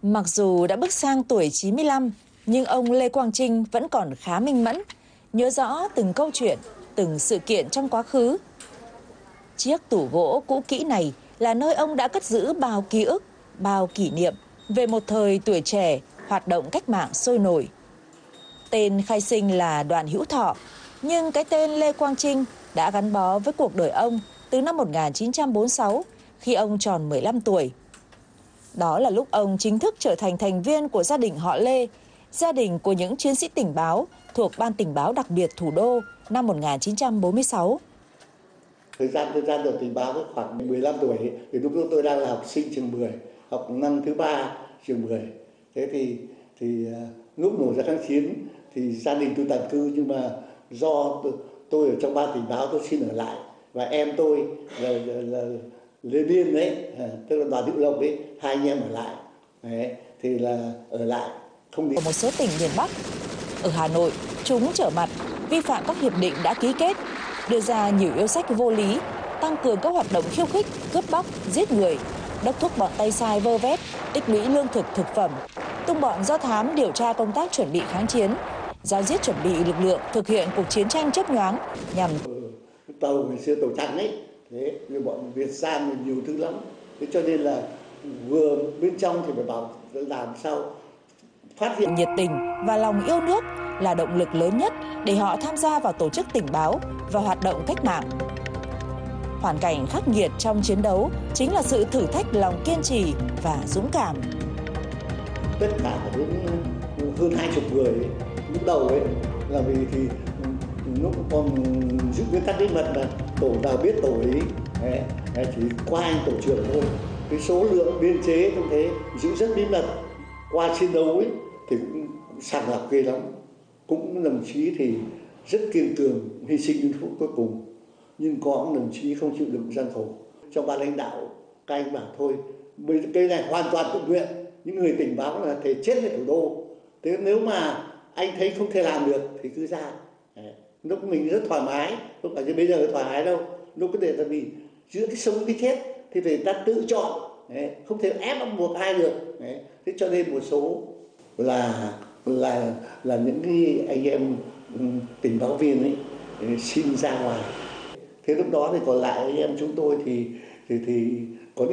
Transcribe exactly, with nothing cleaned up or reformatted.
Mặc dù đã bước sang tuổi chín mươi lăm, nhưng ông Lê Quang Trinh vẫn còn khá minh mẫn, nhớ rõ từng câu chuyện, từng sự kiện trong quá khứ. Chiếc tủ gỗ cũ kỹ này là nơi ông đã cất giữ bao ký ức, bao kỷ niệm về một thời tuổi trẻ hoạt động cách mạng sôi nổi. Tên khai sinh là Đoàn Hữu Thọ, nhưng cái tên Lê Quang Trinh đã gắn bó với cuộc đời ông từ năm một nghìn chín trăm bốn mươi sáu khi ông tròn mười lăm tuổi. Đó là lúc ông chính thức trở thành thành viên của gia đình họ Lê, gia đình của những chiến sĩ tình báo thuộc Ban Tình báo đặc biệt Thủ đô năm một nghìn chín trăm bốn mươi sáu. Thời gian thời gian được tình báo khoảng mười lăm tuổi thì lúc đó tôi đang là học sinh trường mười, học năm thứ ba trường mười. Thế thì thì lúc nổ ra kháng chiến thì gia đình tôi tản cư, nhưng mà do tôi, tôi ở trong ban tình báo tôi xin ở lại, và em tôi là, là, là Lê Biên đấy, tức là Đoàn Hữu Lộc đấy, hai anh em ở lại. Đấy, thì là ở lại không đi. Ở một số tỉnh miền Bắc, ở Hà Nội, chúng trở mặt vi phạm các hiệp định đã ký kết, đưa ra nhiều yêu sách vô lý, tăng cường các hoạt động khiêu khích, cướp bóc, giết người, đốc thúc bọn tay sai vơ vét, tích lũy lương thực thực phẩm, tung bọn do thám điều tra công tác chuẩn bị kháng chiến, giáo diết chuẩn bị lực lượng thực hiện cuộc chiến tranh chớp nhoáng nhằm tàu ngày xưa tàu trắng ấy, thế rồi bọn Việt Sam nhiều thứ lắm, thế cho nên là vừa bên trong thì phải bảo làm sao phát hiện. Nhiệt tình và lòng yêu nước là động lực lớn nhất để họ tham gia vào tổ chức tình báo và hoạt động cách mạng. Hoàn cảnh khắc nghiệt trong chiến đấu chính là sự thử thách lòng kiên trì và dũng cảm. Tất cả đến hơn hai chục người ấy, lúc đầu ấy là vì thì lúc còn giữ nguyên tắc bí mật, mà tổ nào biết tổ ấy, đấy, đấy, chỉ qua anh tổ trưởng thôi. Cái số lượng biên chế như thế giữ rất bí mật, qua chiến đấu ấy thì cũng sàng lọc ghê lắm. Cũng đồng chí thì rất kiên cường, hy sinh đến phút cuối cùng, nhưng có đồng chí không chịu đựng gian khổ. Trong ban lãnh đạo các anh bảo thôi, cái này hoàn toàn tự nguyện, những người tình báo là thể chết với thủ đô. Thế nếu mà anh thấy không thể làm được thì cứ ra. Lúc mình rất thoải mái, không phải như bây giờ thoải mái đâu. Lúc cái để là vì giữa cái sống cái chết thì phải ta tự chọn, không thể ép một ai được. Thế cho nên một số là là là những cái anh em tình báo viên ấy xin ra ngoài. Thế lúc đó thì còn lại anh em chúng tôi thì thì thì